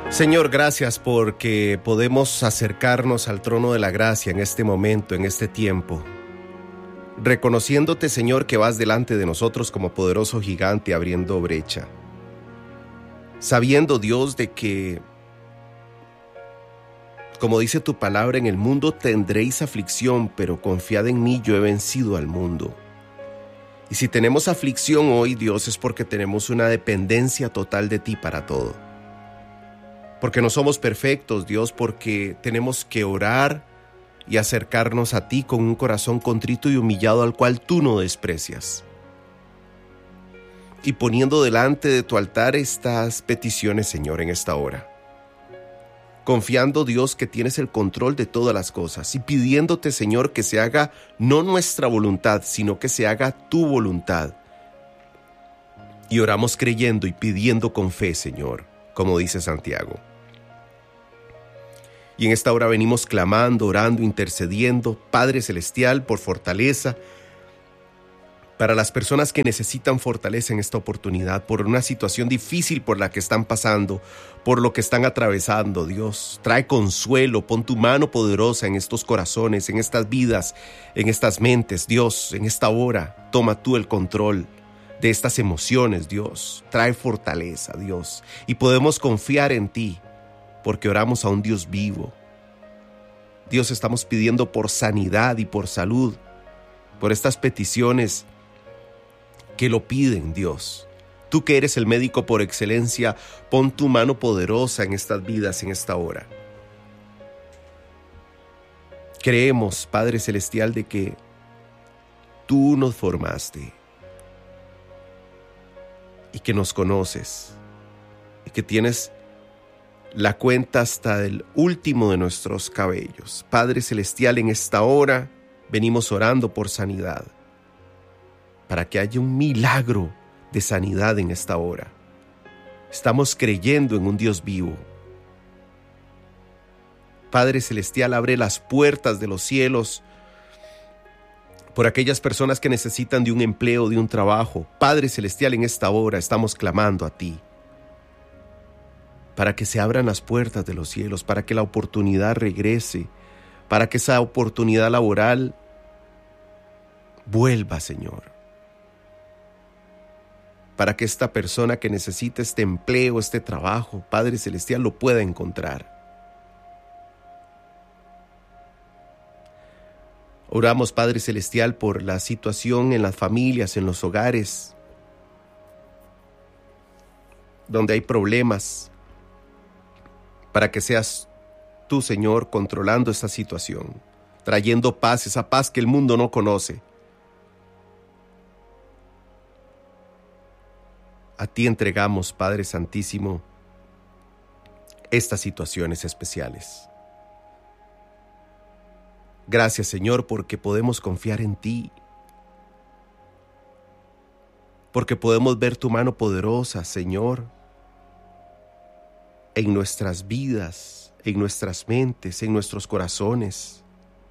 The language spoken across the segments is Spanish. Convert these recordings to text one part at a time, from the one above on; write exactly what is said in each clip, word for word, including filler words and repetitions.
Señor, gracias porque podemos acercarnos al trono de la gracia en este momento, en este tiempo. Reconociéndote, Señor, que vas delante de nosotros como poderoso gigante abriendo brecha. Sabiendo, Dios, de que, como dice tu palabra, en el mundo tendréis aflicción, pero confiad en mí, yo he vencido al mundo. Y si tenemos aflicción hoy, Dios, es porque tenemos una dependencia total de ti para todo. Porque no somos perfectos, Dios, porque tenemos que orar y acercarnos a ti con un corazón contrito y humillado al cual tú no desprecias. Y poniendo delante de tu altar estas peticiones, Señor, en esta hora. Confiando, Dios, que tienes el control de todas las cosas y pidiéndote, Señor, que se haga no nuestra voluntad, sino que se haga tu voluntad. Y oramos creyendo y pidiendo con fe, Señor, como dice Santiago. Y en esta hora venimos clamando, orando, intercediendo, Padre Celestial, por fortaleza, para las personas que necesitan fortaleza en esta oportunidad, por una situación difícil por la que están pasando, por lo que están atravesando, Dios. Trae consuelo, pon tu mano poderosa en estos corazones, en estas vidas, en estas mentes, Dios. En esta hora, toma tú el control de estas emociones, Dios. Trae fortaleza, Dios. Y podemos confiar en ti, porque oramos a un Dios vivo. Dios, estamos pidiendo por sanidad y por salud, por estas peticiones que lo piden, Dios. Tú que eres el médico por excelencia, pon tu mano poderosa en estas vidas en esta hora. Creemos, Padre Celestial, de que tú nos formaste y que nos conoces y que tienes la cuenta hasta el último de nuestros cabellos. Padre Celestial, en esta hora venimos orando por sanidad, para que haya un milagro de sanidad en esta hora. Estamos creyendo en un Dios vivo. Padre Celestial, abre las puertas de los cielos por aquellas personas que necesitan de un empleo, de un trabajo. Padre Celestial, en esta hora estamos clamando a ti, para que se abran las puertas de los cielos, para que la oportunidad regrese, para que esa oportunidad laboral vuelva, Señor. Para que esta persona que necesita este empleo, este trabajo, Padre Celestial, lo pueda encontrar. Oramos, Padre Celestial, por la situación en las familias, en los hogares, donde hay problemas, para que seas tú, Señor, controlando esta situación, trayendo paz, esa paz que el mundo no conoce. A ti entregamos, Padre Santísimo, estas situaciones especiales. Gracias, Señor, porque podemos confiar en ti, porque podemos ver tu mano poderosa, Señor, en nuestras vidas, en nuestras mentes, en nuestros corazones.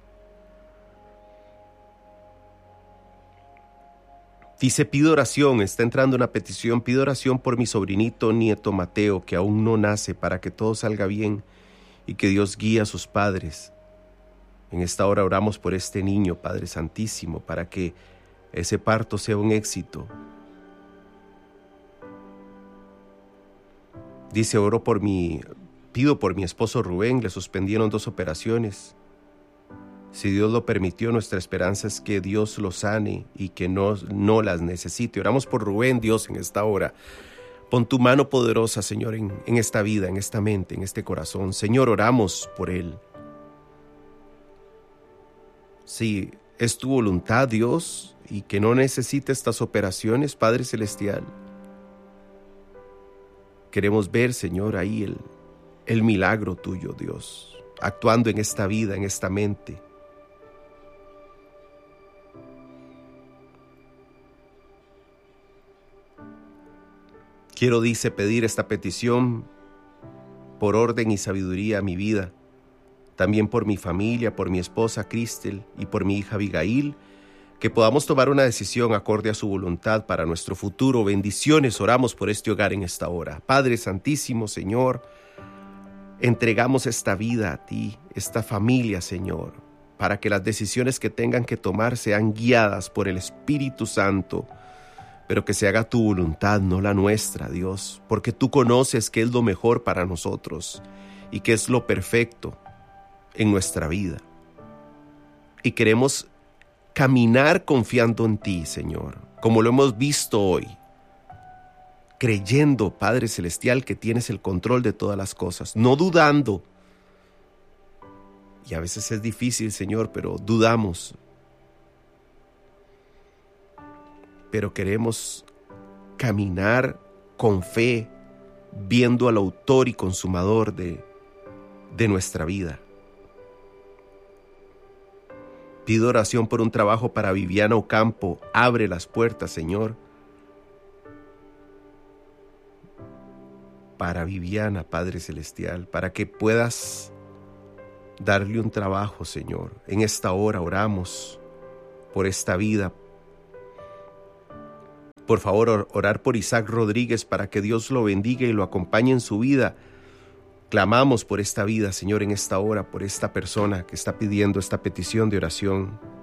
Dice, pido oración, está entrando una petición, pido oración por mi sobrinito nieto Mateo, que aún no nace, para que todo salga bien y que Dios guíe a sus padres. En esta hora oramos por este niño, Padre Santísimo, para que ese parto sea un éxito. Dice, oro por mi, pido por mi esposo Rubén, le suspendieron dos operaciones. Si Dios lo permitió, nuestra esperanza es que Dios lo sane y que no, no las necesite. Oramos por Rubén, Dios, en esta hora. Pon tu mano poderosa, Señor, en, en esta vida, en esta mente, en este corazón. Señor, oramos por él. Si es tu voluntad, Dios, y que no necesite estas operaciones, Padre Celestial, queremos ver, Señor, ahí el, el milagro tuyo, Dios, actuando en esta vida, en esta mente. Quiero, dice, pedir esta petición por orden y sabiduría a mi vida, también por mi familia, por mi esposa Cristel y por mi hija Abigail, que podamos tomar una decisión acorde a su voluntad para nuestro futuro. Bendiciones, oramos por este hogar en esta hora. Padre Santísimo, Señor, Entregamos esta vida a ti, esta familia, Señor, para que las decisiones que tengan que tomar sean guiadas por el Espíritu Santo, pero que se haga tu voluntad, no la nuestra, Dios, porque tú conoces qué es lo mejor para nosotros y qué es lo perfecto en nuestra vida. Y queremos caminar confiando en ti, Señor, como lo hemos visto hoy, creyendo, Padre Celestial, que tienes el control de todas las cosas, no dudando. Y a veces es difícil, Señor, pero dudamos. Pero queremos caminar con fe, viendo al autor y consumador de, de nuestra vida. Pido oración por un trabajo para Viviana Ocampo. Abre las puertas, Señor. Para Viviana, Padre Celestial, para que puedas darle un trabajo, Señor. En esta hora oramos por esta vida. Por favor, orar por Isaac Rodríguez para que Dios lo bendiga y lo acompañe en su vida. Clamamos por esta vida, Señor, en esta hora, por esta persona que está pidiendo esta petición de oración.